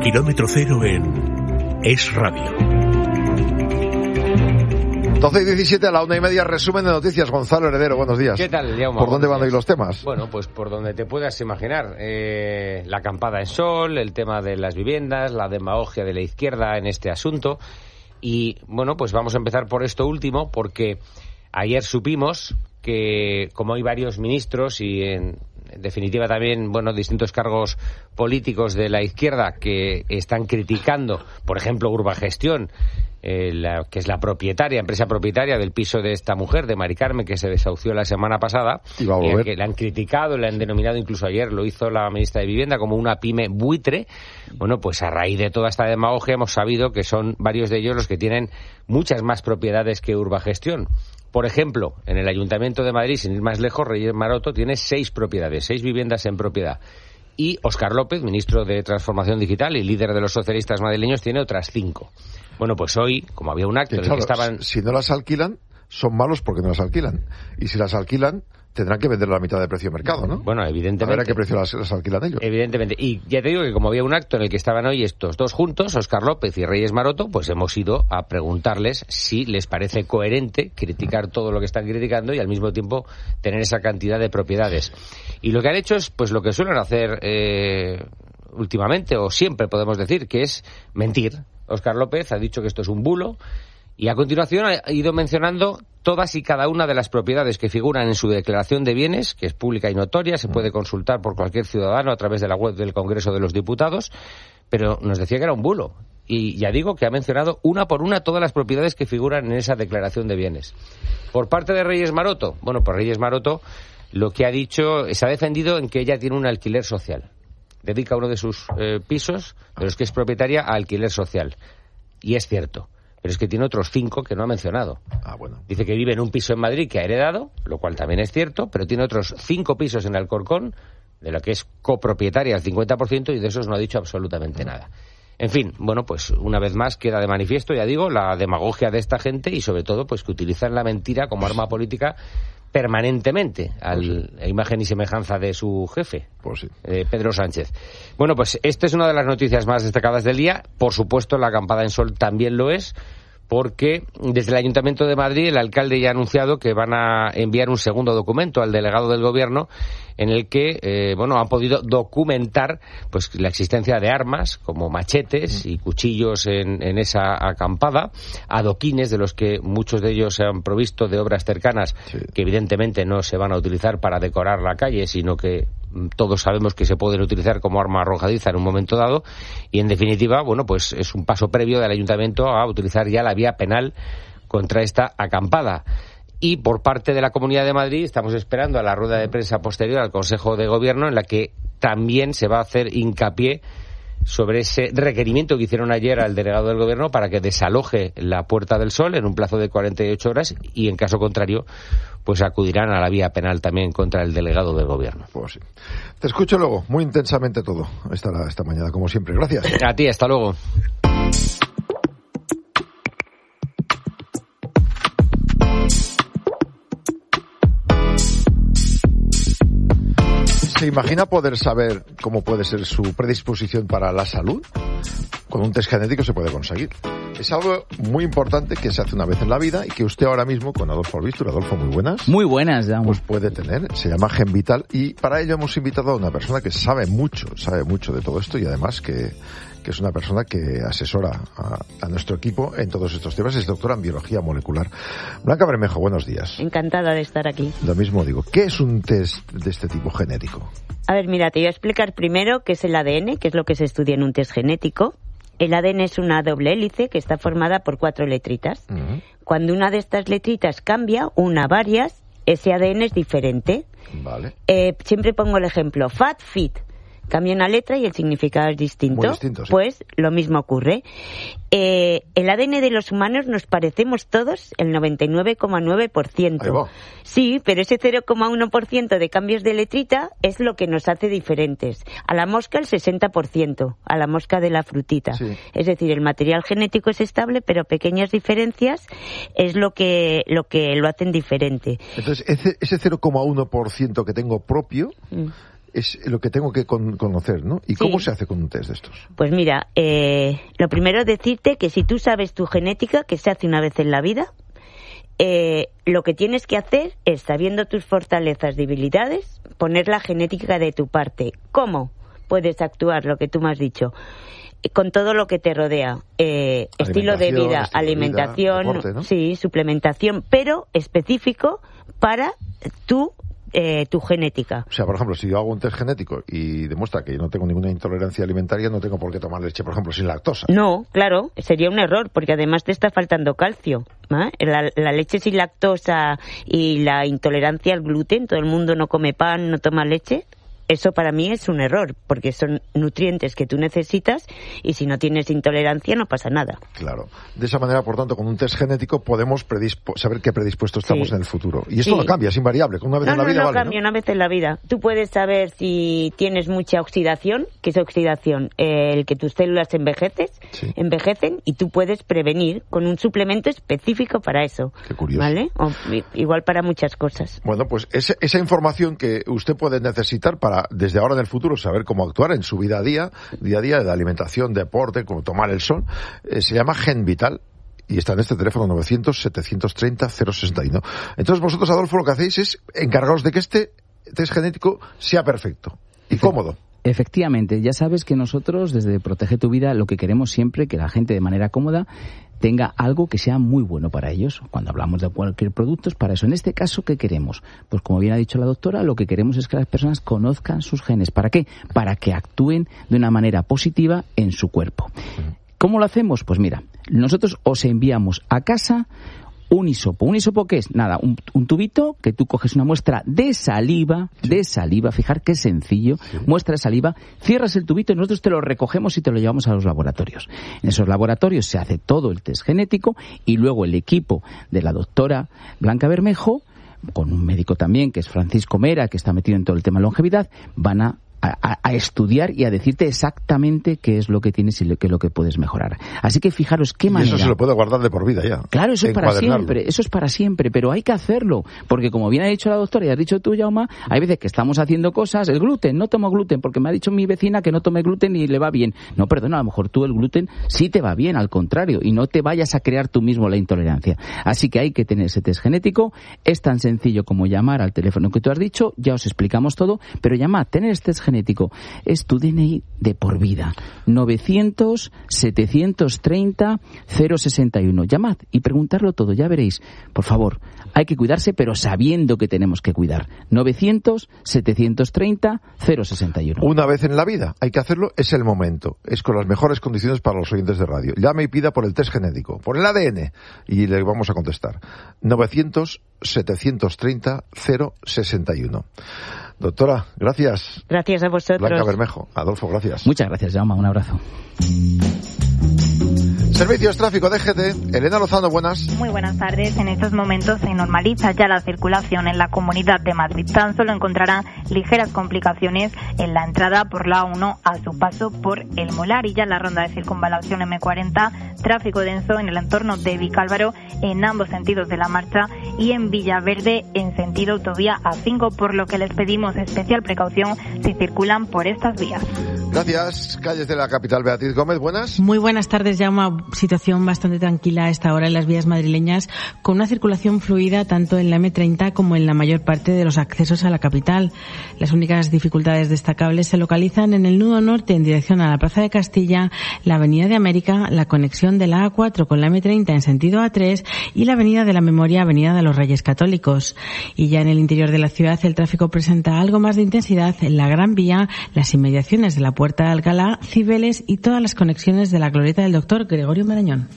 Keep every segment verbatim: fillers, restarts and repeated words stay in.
Kilómetro cero en Es Radio. doce y diecisiete a la una y media, resumen de noticias. Gonzalo Heredero, buenos días. ¿Qué tal, Jaume? ¿Por dónde van a ir los temas? Bueno, pues por donde te puedas imaginar. Eh, la acampada en Sol, el tema de las viviendas, la demagogia de la izquierda en este asunto. Y bueno, pues vamos a empezar por esto último, porque ayer supimos que, como hay varios ministros y en, en definitiva también, bueno, distintos cargos políticos de la izquierda que están criticando, por ejemplo, Urbagestión, Eh, la, que es la propietaria, empresa propietaria del piso de esta mujer, de Mari Carmen, que se desahució la semana pasada, eh, que la han criticado, la han denominado, incluso ayer lo hizo la ministra de Vivienda, como una pyme buitre. Bueno, pues a raíz de toda esta demagogia hemos sabido que son varios de ellos los que tienen muchas más propiedades que Urbagestión. Por ejemplo, en el Ayuntamiento de Madrid, sin ir más lejos, Reyes Maroto tiene seis propiedades, seis viviendas en propiedad. Y Óscar López, ministro de Transformación Digital y líder de los socialistas madrileños, tiene otras cinco. Bueno, pues hoy, como había un acto que, en claro, el que estaban... Si no las alquilan, son malos porque no las alquilan. Y si las alquilan, tendrán que vender a la mitad de precio de mercado, ¿no? Bueno, evidentemente. A ver a qué precio las, las alquilan ellos. Evidentemente. Y ya te digo que como había un acto en el que estaban hoy estos dos juntos, Óscar López y Reyes Maroto, pues hemos ido a preguntarles si les parece coherente criticar todo lo que están criticando y al mismo tiempo tener esa cantidad de propiedades. Y lo que han hecho es pues lo que suelen hacer eh, últimamente, o siempre podemos decir, que es mentir. Óscar López ha dicho que esto es un bulo y a continuación ha ido mencionando todas y cada una de las propiedades que figuran en su declaración de bienes, que es pública y notoria, se puede consultar por cualquier ciudadano a través de la web del Congreso de los Diputados, pero nos decía que era un bulo. Y ya digo que ha mencionado una por una todas las propiedades que figuran en esa declaración de bienes. Por parte de Reyes Maroto, bueno, pues Reyes Maroto lo que ha dicho, se ha defendido en que ella tiene un alquiler social. Dedica uno de sus eh, pisos, de los que es propietaria, a alquiler social. Y es cierto. Pero es que tiene otros cinco que no ha mencionado. Ah, bueno. Dice que vive en un piso en Madrid que ha heredado, lo cual también es cierto, pero tiene otros cinco pisos en Alcorcón, de lo que es copropietaria al cincuenta por ciento, y de esos no ha dicho absolutamente nada. En fin, bueno, pues una vez más queda de manifiesto, ya digo, la demagogia de esta gente y sobre todo pues que utilizan la mentira como arma política permanentemente, al, a imagen y semejanza de su jefe, pues sí. eh, Pedro Sánchez. Bueno, pues esta es una de las noticias más destacadas del día. Por supuesto, la acampada en Sol también lo es, porque desde el Ayuntamiento de Madrid el alcalde ya ha anunciado que van a enviar un segundo documento al delegado del Gobierno en el que eh, bueno, han podido documentar pues la existencia de armas como machetes y cuchillos en, en esa acampada, adoquines de los que muchos de ellos se han provisto de obras cercanas, sí, que evidentemente no se van a utilizar para decorar la calle, sino que todos sabemos que se pueden utilizar como arma arrojadiza en un momento dado, y en definitiva, bueno, pues es un paso previo del Ayuntamiento a utilizar ya la vía penal contra esta acampada. Y por parte de la Comunidad de Madrid estamos esperando a la rueda de prensa posterior al Consejo de Gobierno, en la que también se va a hacer hincapié sobre ese requerimiento que hicieron ayer al delegado del Gobierno para que desaloje la Puerta del Sol en un plazo de cuarenta y ocho horas, y en caso contrario pues acudirán a la vía penal también contra el delegado del Gobierno. Pues sí. Te escucho luego, muy intensamente todo esta, esta mañana, como siempre. Gracias. A ti, hasta luego. ¿Se imagina poder saber cómo puede ser su predisposición para la salud? Con un test genético se puede conseguir. Es algo muy importante que se hace una vez en la vida y que usted ahora mismo, con Adolfo Albistur, Adolfo, muy buenas. Muy buenas, ya. Pues puede tener. Se llama GenVital y para ello hemos invitado a una persona que sabe mucho, sabe mucho de todo esto y además que, que es una persona que asesora a, a nuestro equipo en todos estos temas. Es doctora en biología molecular. Blanca Bermejo, buenos días. Encantada de estar aquí. Lo mismo digo. ¿Qué es un test de este tipo genético? A ver, mira, te voy a explicar primero qué es el A D N, que es lo que se estudia en un test genético. El A D N es una doble hélice que está formada por cuatro letritas. Uh-huh. Cuando una de estas letritas cambia, una varias, ese A D N es diferente. Vale. Eh, siempre pongo el ejemplo, fat, fit. Cambia una letra y el significado es distinto. Muy distinto, sí. Pues lo mismo ocurre. Eh, el A D N de los humanos nos parecemos todos el noventa y nueve coma nueve por ciento. Ahí va. Sí, pero ese cero coma uno por ciento de cambios de letrita es lo que nos hace diferentes. A la mosca el sesenta por ciento, a la mosca de la frutita. Sí. Es decir, el material genético es estable, pero pequeñas diferencias es lo que lo que lo hacen diferente. Entonces, ese, ese cero coma uno por ciento que tengo propio... Mm. es lo que tengo que con, conocer, ¿no? ¿Y cómo sí. se hace con un test de estos? Pues mira, eh, lo primero es decirte que si tú sabes tu genética, que se hace una vez en la vida, eh, lo que tienes que hacer es, sabiendo tus fortalezas, debilidades, poner la genética de tu parte. ¿Cómo puedes actuar? Lo que tú me has dicho. Con todo lo que te rodea, eh, estilo de vida, estilo alimentación, de vida, deporte, ¿no? Sí, suplementación, pero específico para tu Eh, tu genética. O sea, por ejemplo, si yo hago un test genético y demuestra que yo no tengo ninguna intolerancia alimentaria, no tengo por qué tomar leche, por ejemplo, sin lactosa. No, claro, sería un error, porque además te está faltando calcio. ¿eh? La, la leche sin lactosa y la intolerancia al gluten, todo el mundo no come pan, no toma leche. Eso para mí es un error, porque son nutrientes que tú necesitas y si no tienes intolerancia no pasa nada. Claro. De esa manera, por tanto, con un test genético podemos predispo- saber qué predispuestos estamos sí. en el futuro. Y esto sí. no cambia, es invariable. Una vez no, en la no, vida no vale, cambia, ¿no? una vez en la vida. Tú puedes saber si tienes mucha oxidación, que es oxidación, eh, el que tus células envejeces, sí. envejecen y tú puedes prevenir con un suplemento específico para eso. Qué curioso. ¿Vale? O, igual para muchas cosas. Bueno, pues ese, esa información que usted puede necesitar para, desde ahora en el futuro, saber cómo actuar en su vida a día, día a día, de alimentación, deporte, como tomar el sol, eh, se llama Gen Vital. Y está en este teléfono novecientos, setecientos treinta, cero sesenta y uno. Entonces vosotros, Adolfo, lo que hacéis es encargaros de que este test genético sea perfecto y cómodo. Efectivamente, ya sabes que nosotros desde Protege tu Vida lo que queremos siempre que la gente de manera cómoda tenga algo que sea muy bueno para ellos. Cuando hablamos de cualquier producto es para eso. En este caso, ¿qué queremos? Pues como bien ha dicho la doctora, lo que queremos es que las personas conozcan sus genes. ¿Para qué? Para que actúen de una manera positiva en su cuerpo. ¿Cómo lo hacemos? Pues mira, nosotros os enviamos a casa un hisopo. ¿Un hisopo qué es? Nada, un, un tubito que tú coges una muestra de saliva, sí. de saliva, fijar qué sencillo, sí. muestra de saliva, cierras el tubito y nosotros te lo recogemos y te lo llevamos a los laboratorios. En esos laboratorios se hace todo el test genético y luego el equipo de la doctora Blanca Bermejo, con un médico también que es Francisco Mera, que está metido en todo el tema de longevidad, van a A, a estudiar y a decirte exactamente qué es lo que tienes y qué es lo que puedes mejorar. Así que fijaros qué manera... Y eso se lo puede guardar de por vida ya. Claro, eso es para siempre, eso es para siempre, pero hay que hacerlo, porque como bien ha dicho la doctora y has dicho tú, Jaume, hay veces que estamos haciendo cosas, el gluten, no tomo gluten, porque me ha dicho mi vecina que no tome gluten y le va bien. No, perdona, a lo mejor tú el gluten sí te va bien, al contrario, y no te vayas a crear tú mismo la intolerancia. Así que hay que tener ese test genético, es tan sencillo como llamar al teléfono que tú has dicho, ya os explicamos todo, pero llamad, tener este test genético es tu D N I de por vida. novecientos, setecientos treinta, cero sesenta y uno. Llamad y preguntarlo todo, ya veréis. Por favor, hay que cuidarse, pero sabiendo que tenemos que cuidar. novecientos, setecientos treinta, cero sesenta y uno. Una vez en la vida, hay que hacerlo, es el momento. Es con las mejores condiciones para los oyentes de radio. Llame y pida por el test genético, por el A D N, y le vamos a contestar. novecientos, setecientos treinta, cero sesenta y uno. Doctora, gracias. Gracias a vosotros. Blanca Bermejo. Adolfo, gracias. Muchas gracias, Jaume. Un abrazo. Servicios Tráfico D G T. Elena Lozano, buenas. Muy buenas tardes. En estos momentos se normaliza ya la circulación en la Comunidad de Madrid. Tan solo encontrarán ligeras complicaciones en la entrada por la A uno a su paso por El Molar y ya en la ronda de circunvalación eme cuarenta, tráfico denso en el entorno de Vicálvaro en ambos sentidos de la marcha y en Villaverde en sentido autovía A cinco, por lo que les pedimos especial precaución si circulan por estas vías. Gracias. Calles de la capital, Beatriz Gómez, buenas. Muy buenas tardes, Jaume. Situación bastante tranquila a esta hora en las vías madrileñas, con una circulación fluida tanto en la eme treinta como en la mayor parte de los accesos a la capital. Las únicas dificultades destacables se localizan en el nudo norte en dirección a la Plaza de Castilla, la Avenida de América, la conexión de la A cuatro con la eme treinta en sentido A tres y la Avenida de la Memoria, Avenida de los Reyes Católicos. Y ya en el interior de la ciudad el tráfico presenta algo más de intensidad en la Gran Vía, las inmediaciones de la Puerta de Alcalá, Cibeles y todas las conexiones de la Glorieta del Doctor Gregorio Marañón.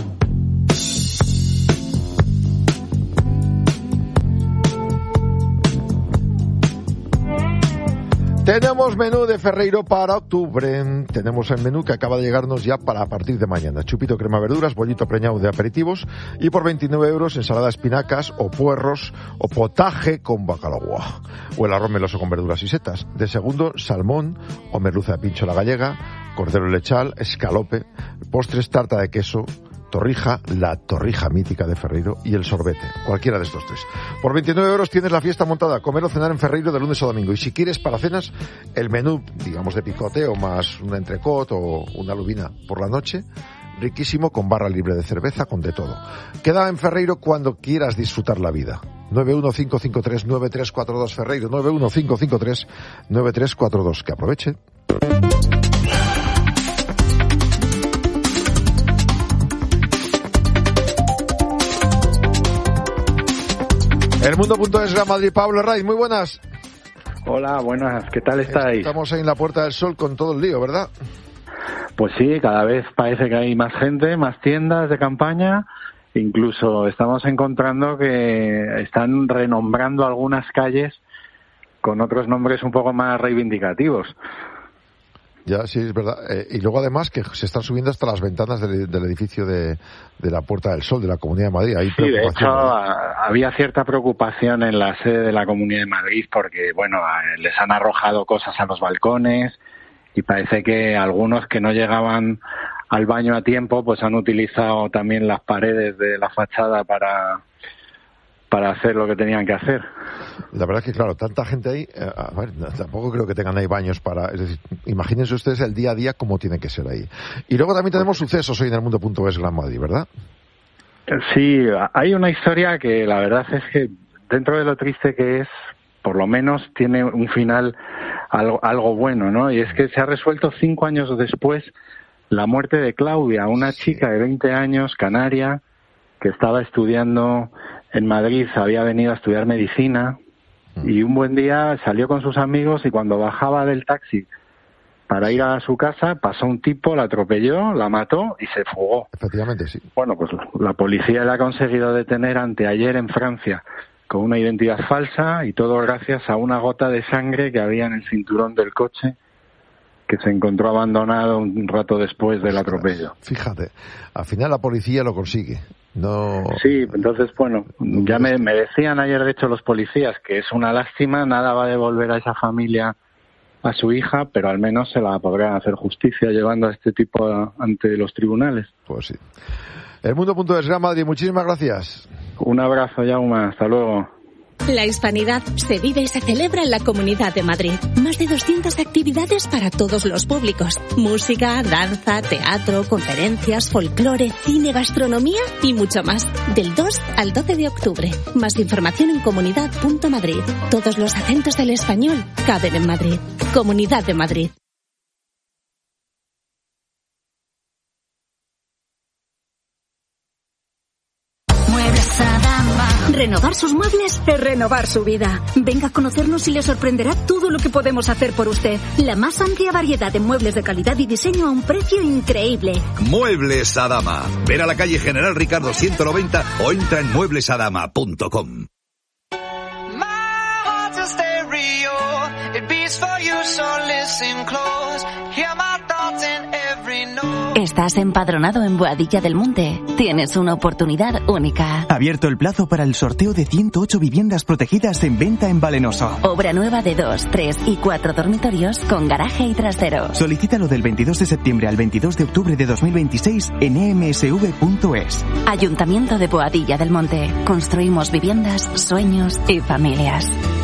Tenemos menú de Ferreiro para octubre. Tenemos el menú que acaba de llegarnos ya para a partir de mañana. Chupito crema verduras, bollito preñado de aperitivos y por veintinueve euros ensalada de espinacas o puerros o potaje con bacalao. O el arroz meloso con verduras y setas. De segundo, salmón o merluza de pincho a la gallega, cordero lechal, escalope, postres, tarta de queso, Torrija, la Torrija mítica de Ferreiro y el sorbete, cualquiera de estos tres. Por veintinueve euros tienes la fiesta montada, comer o cenar en Ferreiro de lunes a domingo. Y si quieres para cenas, el menú, digamos, de picoteo más un entrecot o una lubina por la noche, riquísimo, con barra libre de cerveza, con de todo. Queda en Ferreiro cuando quieras disfrutar la vida. nueve uno cinco cinco tres nueve tres cuatro dos Ferreiro, nueve uno cinco cinco tres nueve tres cuatro dos. Que aproveche. El mundo.es, Gran Madrid. Pablo Herraiz, muy buenas. Hola, buenas, ¿qué tal estáis? Estamos ahí en la Puerta del Sol con todo el lío, ¿verdad? Pues sí, cada vez parece que hay más gente, más tiendas de campaña. Incluso estamos encontrando que están renombrando algunas calles con otros nombres un poco más reivindicativos. Ya, sí, es verdad. Eh, y luego además que se están subiendo hasta las ventanas del, del edificio de, de la Puerta del Sol, de la Comunidad de Madrid. Hay sí, de hecho, ¿no? Había cierta preocupación en la sede de la Comunidad de Madrid porque, bueno, les han arrojado cosas a los balcones y parece que algunos que no llegaban al baño a tiempo, pues han utilizado también las paredes de la fachada para... para hacer lo que tenían que hacer. La verdad es que, claro, tanta gente ahí, eh, a ver, tampoco creo que tengan ahí baños para... Es decir, imagínense ustedes el día a día cómo tiene que ser ahí. Y luego también tenemos sucesos hoy en el mundo.es Gran Madrid, ¿verdad? Sí, hay una historia que la verdad es que, dentro de lo triste que es, por lo menos tiene un final algo, algo bueno, ¿no? Y es que se ha resuelto cinco años después la muerte de Claudia, una chica de veinte años, canaria, que estaba estudiando en Madrid, había venido a estudiar medicina y un buen día salió con sus amigos y cuando bajaba del taxi para ir a su casa pasó un tipo, la atropelló, la mató y se fugó. Efectivamente, sí. Bueno, pues la policía la ha conseguido detener anteayer en Francia con una identidad falsa y todo gracias a una gota de sangre que había en el cinturón del coche que se encontró abandonado un rato después del atropello. Fíjate, al final la policía lo consigue. No. Sí, entonces, bueno, ya me, me decían ayer, de hecho, los policías que es una lástima, nada va a devolver a esa familia a su hija, pero al menos se la podrán hacer justicia llevando a este tipo a, ante los tribunales. Pues sí. El mundo.es, Gran Madrid, muchísimas gracias. Un abrazo, Jaume, hasta luego. La hispanidad se vive y se celebra en la Comunidad de Madrid. Más de doscientas actividades para todos los públicos. Música, danza, teatro, conferencias, folclore, cine, gastronomía y mucho más. Del dos al doce de octubre. Más información en comunidad punto madrid. Todos los acentos del español caben en Madrid. Comunidad de Madrid. Renovar sus muebles es renovar su vida. Venga a conocernos y le sorprenderá todo lo que podemos hacer por usted. La más amplia variedad de muebles de calidad y diseño a un precio increíble. Muebles Adama. Ven a la calle General Ricardo ciento noventa o entra en muebles adama punto com. ¿Estás empadronado en Boadilla del Monte? Tienes una oportunidad única. Abierto el plazo para el sorteo de ciento ocho viviendas protegidas en venta en Valenoso. Obra nueva de dos, tres y cuatro dormitorios con garaje y trastero. Solicítalo del veintidós de septiembre al veintidós de octubre de dos mil veintiséis en e m s v punto es. Ayuntamiento de Boadilla del Monte. Construimos viviendas, sueños y familias.